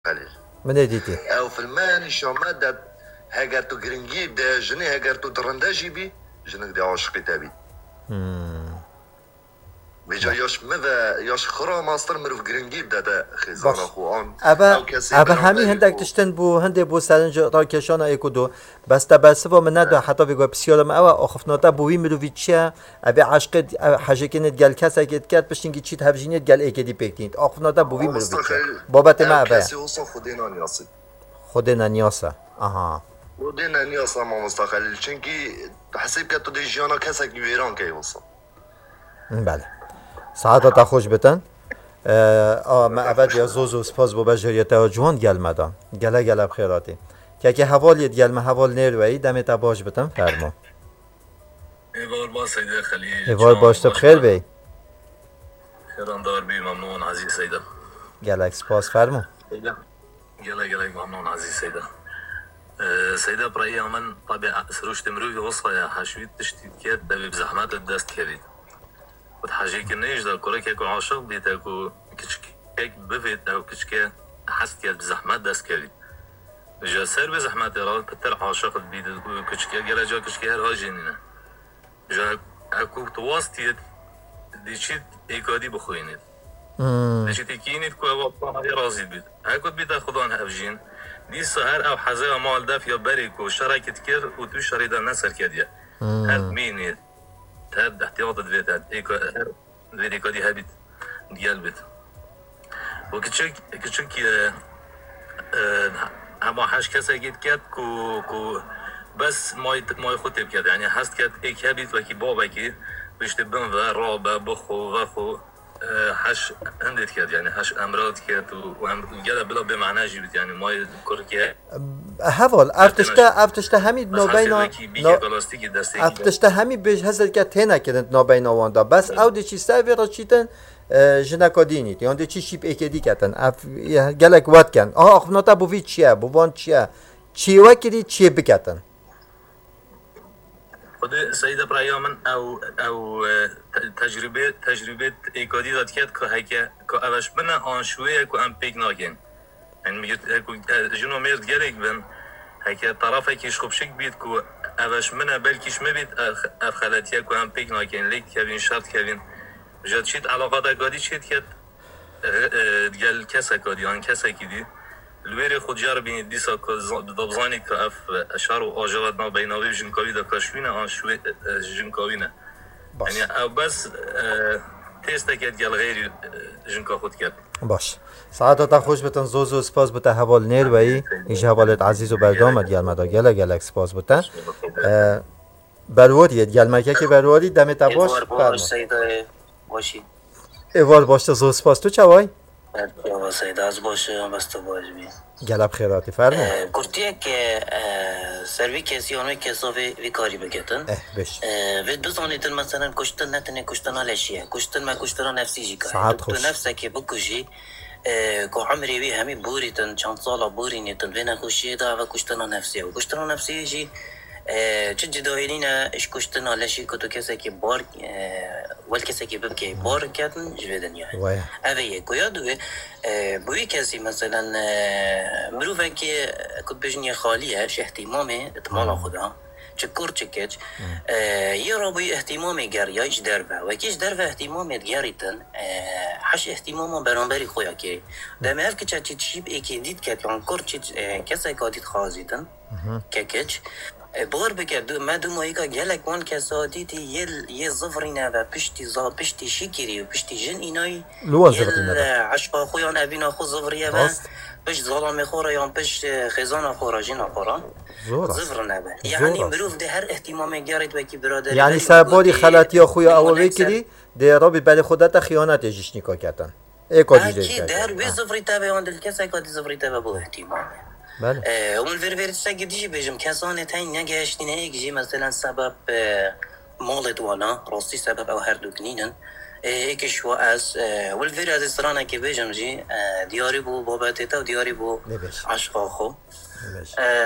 قليل من دیتی او في الماني شو مادة هاجرتو جرينجيب ده جني هاجرتو درنداجي بي جنك دي عاشقي تابي بيجا ياش مذا ياش خرا ماستر مروف جرينجيب ده خيزان اخوان ابا همي هندك تشتن بو هندي بو سالنج را کشانا ايكودو بس تبسوا من ندو حتى بيگو بسيالم او اخفناتا بوي مروفيتشا ابي عشق حاجكنت گل کسا گت كات بشتنگي چيت هفجينت گل ايكدي بيكتين اخفناتا بوي مروفيتشا بابت ما ابا خدينا نياسي خدنا نياسا اها خدينا نياسا ما مستقل چنكي حسيب كاتو دي جيانا كسا كبيران كي وصل بله ساعتا خوش بتن ما اول یا زوزو سپاس بو بجریتا جوان گل مدان گله گله بخیراتی که حوالیت گل ما حوال نیروی دمت باش بتن فرما ایوال با سیده خلیل ایوال باشت بخیر بی خیراندار بی ممنون عزیز سیده گله سپاس فرما گله ممنون عزیز سیده سیده برای من طبعا سروش تمروی وصفه حشوید تشتید کرد بزحمت دست کردید و حاجی که نیش در کره که عاشق بیت کو کچک بفید او کچک حس کرد زحمت دست کردید جا سر به زحمت را پتر عاشق بیت کچک اگر جا کچک هر آجینه جا اكو تواسطيت ديشيت ايكادي بخوينت ديشيت ايكينت كو وقتا راضي بيت اكو بيت خدان هفجين دي سهر او حزا مال داف يا بريكو شراكت كير و تو شريدا نسر كديا هر مينيت هاد احتياط دفيت ايكو دي هابيت ديال بيت وكتشك هما حاش كسا جيت كات كو بس ما خطب كده يعني حست كده ایک هبید و کی بابا کی بشت بن و رابه بخو حش هندت كده يعني حش امراض كده و جدا بلا بمعنى جيبت يعني ما كركي هوال افتشته همید نوبینا افتشته همید به حسد که تنه کردن نوبینا واندا بس او دی چی سوی را چیتن جنکادینیت یان دی چی شیپ اکدی کردن گلک وات کن آخناتا بوی چیه بوان چی وکری چی بکتن خود سيدة برايامن او تجربه ايكادي داد كات که اوش بنا آنشوه که ام پیک ناکن يعني میگه جنو مرد گرک بن هکه طرفه کش خوب شک بید که اوش منه بلکیش مبید اف خلطیه که ام پیک ناکن لیک کبین شرط کبین جد شید علاقات اکادی شید که دگل کس اکادی آن کس اکیدی الويري خود جربين ديسا دبزاني كاف اشار واجرات ما بيناوي جنكاوي دا كاشوينا شوي جنكاوينا يعني او بس تيستا كيت قال غير جنكا خود كيت باش ساعتا خوش بتن زوزو سپاس بتا حوال نیر و ایش حوالت عزیز و بردامت گل مدا گلک سپاس بتا برواری گل مکه که برواری دمت باش فرما باشی ایوال باش زو سپاس تو چوای یا سیده از باشه بس تو باش بی گلب خیراتی فرما گرتیه که سروی کسی آنوی کسا وی کاری بگتن بش وید بزانیتن مثلا کشتن نتنه کشتن علشیه کشتن ما کشتن نفسی جی کاری تو نفسه که بکشی که عمری وی همی بوریتن چند سالا بورینیتن وی نخوشی دا و کشتن نفسیه و کشتن نفسیه جی چه جدایینه اش کشتن علشی که تو کسی که بار ول کسی که ببکی بار کردن جویدن یا اوه کویادوه بوی کسی مثلا مروفه که کد بجنی خالیه ش احتمامه اتمالا خدا چه کور چه کچ یه را بوی احتمامه گر یا ایش دربه و کیش دربه احتمامه گریتن حش احتمامه برانبری خویا که دمه اف که چه چیب ایکی دید که کن کور چه کسی که دید خوازیدن که کچ بار بکرد ما دو ماهی که گلک وان کسادیتی یه زفرینه و پشتی شکری و پشتی جن اینای عشقا خویان ابینا خو زفریه و پشت ظلام خوره یا پشت خزان خوره جن خوره زفرنه به یعنی مروف ده هر احتمام گرید وکی برادر یعنی سرباری خلطی خویا اوه کری ده را بی خودت خیانت اجیش نکا کردن اکی در وی زفری تابه وان دل کسی که زفری تابه با احتمامه اون الفيرفيرتسا قديش بيجم كاسانة تاين نجاشتين هيك جي مثلا سبب مولد وانا راسي سبب او هردوكنينن هيك شو از والفيرات السرانة كي بيجم جي دياري بو باباتيتا ودياري بو عشقا خو